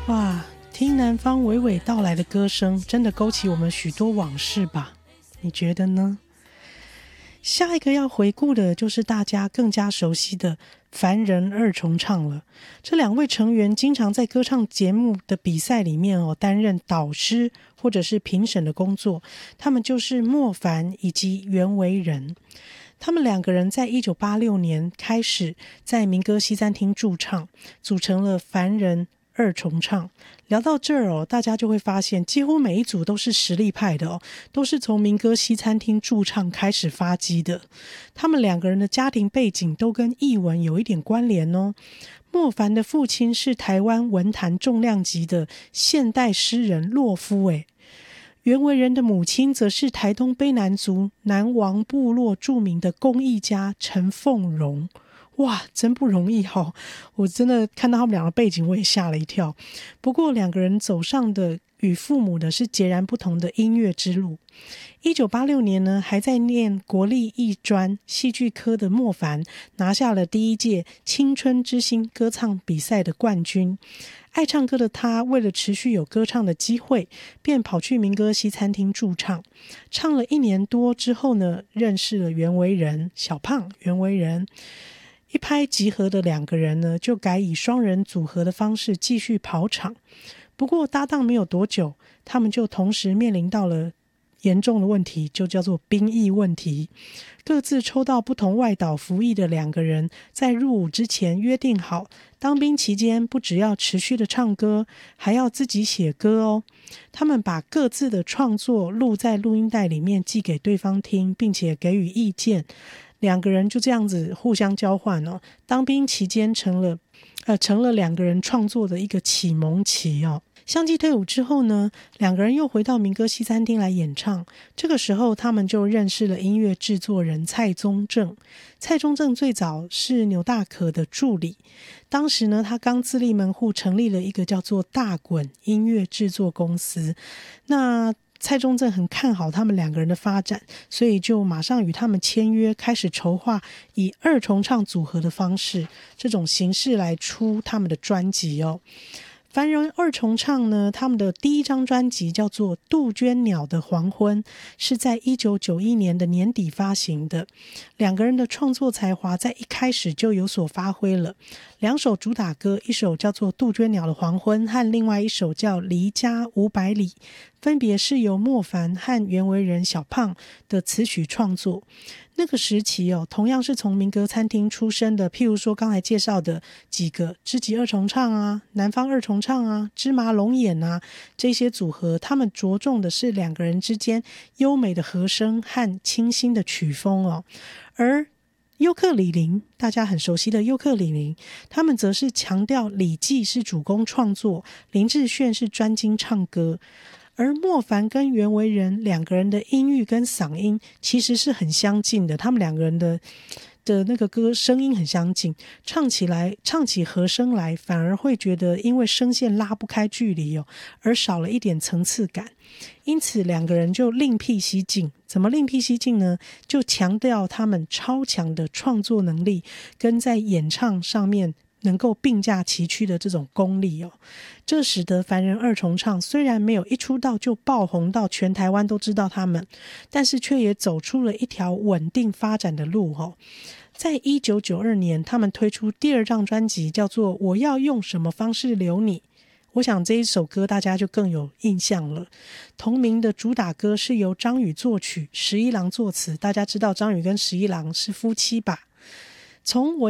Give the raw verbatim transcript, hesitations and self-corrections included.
哇，听南方娓娓道来的歌声，真的勾起我们许多往事吧？你觉得呢？下一个要回顾的就是大家更加熟悉的凡人二重唱了。这两位成员经常在歌唱节目的比赛里面哦，担任导师或者是评审的工作，他们就是莫凡以及袁惟仁。他们两个人在一九八六年开始在民歌西餐厅驻唱，组成了凡人二重唱。聊到这儿哦，大家就会发现几乎每一组都是实力派的哦，都是从民歌西餐厅驻唱开始发迹的。他们两个人的家庭背景都跟艺文有一点关联哦。莫凡的父亲是台湾文坛重量级的现代诗人洛夫诶，袁惟仁的母亲则是台东卑南族南王部落著名的工艺家陈凤荣。哇，真不容易哦！我真的看到他们两个背景，我也吓了一跳。不过两个人走上的与父母的是截然不同的音乐之路。一九八六年呢，还在念国立艺专戏剧科的莫凡，拿下了第一届青春之星歌唱比赛的冠军。爱唱歌的他，为了持续有歌唱的机会，便跑去民歌西餐厅驻唱。唱了一年多之后呢，认识了袁惟仁，小胖袁惟仁。一拍即合的两个人呢，就改以双人组合的方式继续跑场。不过搭档没有多久，他们就同时面临到了严重的问题，就叫做兵役问题。各自抽到不同外岛服役的两个人，在入伍之前约定好，当兵期间不只要持续的唱歌，还要自己写歌哦。他们把各自的创作录在录音带里面，寄给对方听，并且给予意见。两个人就这样子互相交换哦。当兵期间成了，呃，成了两个人创作的一个启蒙期哦。相继退伍之后呢，两个人又回到民歌西餐厅来演唱。这个时候，他们就认识了音乐制作人蔡宗正。蔡宗正最早是牛大可的助理，当时呢，他刚自立门户，成立了一个叫做大滚音乐制作公司。那蔡宗正很看好他们两个人的发展，所以就马上与他们签约，开始筹划以二重唱组合的方式，这种形式来出他们的专辑哦。凡人二重唱呢，他们的第一张专辑叫做《杜鹃鸟的黄昏》，是在一九九一年的年底发行的。两个人的创作才华在一开始就有所发挥了。两首主打歌，一首叫做《杜鹃鸟的黄昏》和另外一首叫《离家五百里》，分别是由莫凡和袁惟仁小胖的词曲创作。那个时期哦，同样是从民歌餐厅出身的，譬如说刚才介绍的几个知己二重唱啊、南方二重唱啊、芝麻龙眼啊，这些组合，他们着重的是两个人之间优美的和声和清新的曲风哦。而尤克里林，大家很熟悉的尤克里林，他们则是强调李济是主攻创作，林志炫是专精唱歌。而莫凡跟袁惟仁两个人的音域跟嗓音其实是很相近的，他们两个人的的那个歌声音很相近，唱起来唱起和声来反而会觉得因为声线拉不开距离哦，而少了一点层次感。因此两个人就另辟蹊径。怎么另辟蹊径呢？就强调他们超强的创作能力跟在演唱上面能够并驾齐驱的这种功力哦。这使得凡人二重唱虽然没有一出道就爆红到全台湾都知道他们，但是却也走出了一条稳定发展的路哦。在一九九二年，他们推出第二张专辑，叫做《我要用什么方式留你》。我想这一首歌大家就更有印象了。同名的主打歌是由张宇作曲，十一郎作词。大家知道张宇跟十一郎是夫妻吧？从我